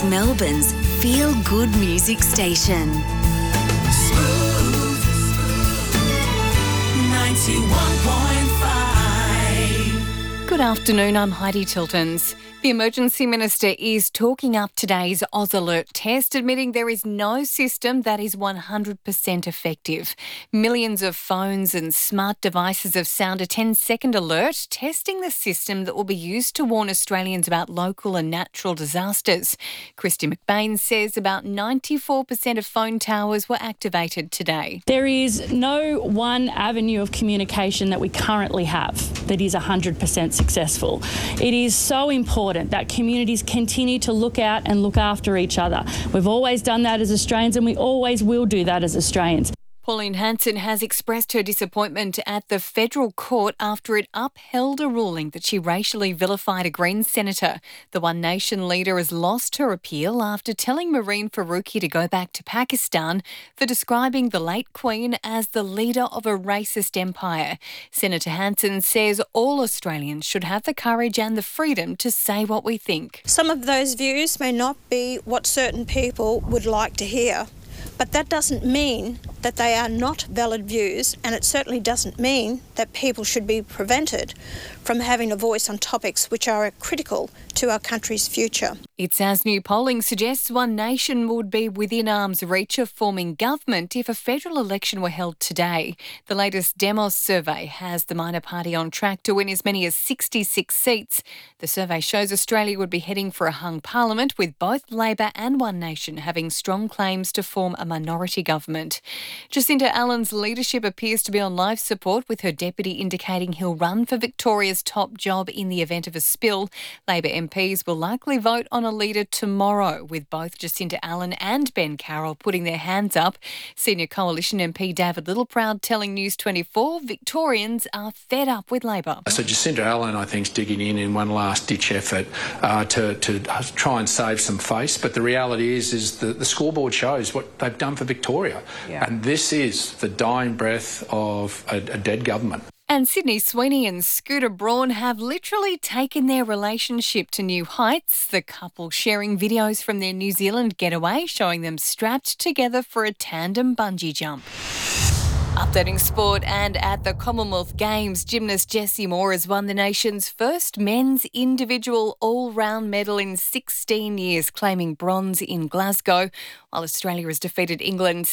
Melbourne's feel-good music station. Smooth 91.5. Good afternoon, I'm Heidi Tiltons. The Emergency Minister is talking up today's Oz Alert test, admitting there is no system that is 100% effective. Millions of phones and smart devices have sound a 10-second alert, testing the system that will be used to warn Australians about local and natural disasters. Christy McBain says about 94% of phone towers were activated today. There is no one avenue of communication that we currently have that is 100% successful. It is so important that communities continue to look out and look after each other. We've always done that as Australians and we always will do that as Australians. Pauline Hanson has expressed her disappointment at the federal court after it upheld a ruling that she racially vilified a Greens senator. The One Nation leader has lost her appeal after telling Marine Faruqi to go back to Pakistan for describing the late Queen as the leader of a racist empire. Senator Hanson says all Australians should have the courage and the freedom to say what we think. Some of those views may not be what certain people would like to hear, but that doesn't mean that they are not valid views, and it certainly doesn't mean that people should be prevented from having a voice on topics which are critical to our country's future. It's as new polling suggests One Nation would be within arm's reach of forming government if a federal election were held today. The latest Demos survey has the minor party on track to win as many as 66 seats. The survey shows Australia would be heading for a hung parliament, with both Labor and One Nation having strong claims to form a minority government. Jacinta Allen's leadership appears to be on life support, with her deputy indicating he'll run for Victoria's top job in the event of a spill. Labor MPs will likely vote on a leader tomorrow, with both Jacinta Allen and Ben Carroll putting their hands up. Senior Coalition MP David Littleproud telling News 24 Victorians are fed up with Labor. So Jacinta Allen, I think, is digging in one last-ditch effort to try and save some face. But the reality is the scoreboard shows what they've done for Victoria. Yeah. And this is the dying breath of a dead government. And Sydney Sweeney and Scooter Braun have literally taken their relationship to new heights, the couple sharing videos from their New Zealand getaway showing them strapped together for a tandem bungee jump. Updating sport, and at the Commonwealth Games, gymnast Jessie Moore has won the nation's first men's individual all-round medal in 16 years, claiming bronze in Glasgow, while Australia has defeated England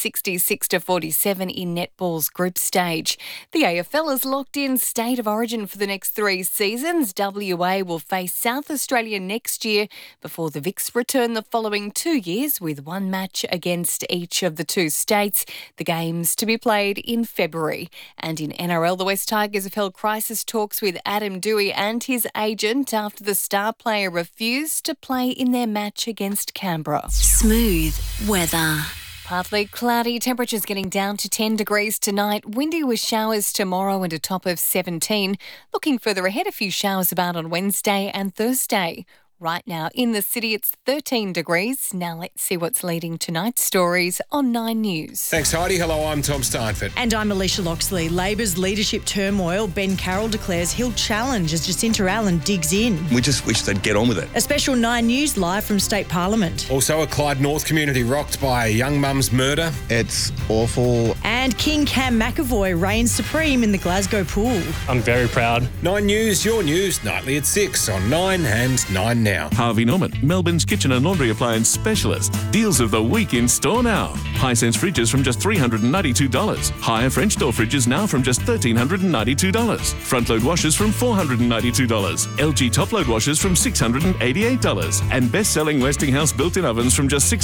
66-47 in netball's group stage. The AFL has locked in state of origin for the next 3 seasons. WA will face South Australia next year before the Vics return the following 2 years, with one match against each of the two states. The games to be played in February. And in NRL, the West Tigers have held crisis talks with Adam Dewey and his agent after the star player refused to play in their match against Canberra. Smooth weather. Partly cloudy, temperatures getting down to 10 degrees tonight. Windy with showers tomorrow and a top of 17. Looking further ahead, a few showers about on Wednesday and Thursday. Right now in the city, it's 13 degrees. Now let's see what's leading tonight's stories on 9 News. Thanks, Heidi. Hello, I'm Tom Steinford. And I'm Alicia Loxley. Labor's leadership turmoil. Ben Carroll declares he'll challenge as Jacinta Allen digs in. We just wish they'd get on with it. A special 9 News live from State Parliament. Also, a Clyde North community rocked by a young mum's murder. It's awful. And King Cam McAvoy reigns supreme in the Glasgow pool. I'm very proud. 9 News, your news, nightly at 6 on 9 and 9 Now. Harvey Norman, Melbourne's kitchen and laundry appliance specialist. Deals of the week in store now. Hisense fridges from just $392. Higher French door fridges now from just $1,392. Front load washers from $492. LG top load washers from $688. And best-selling Westinghouse built-in ovens from just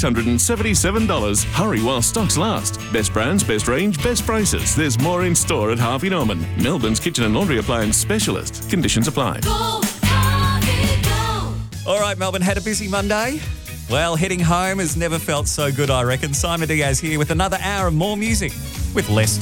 $677. Hurry while stocks last. Best brands, best range, best prices. There's more in store at Harvey Norman, Melbourne's kitchen and laundry appliance specialist. Conditions apply. All right, Melbourne had a busy Monday. Well, heading home has never felt so good, I reckon. Simon Diaz here with another hour of more music with less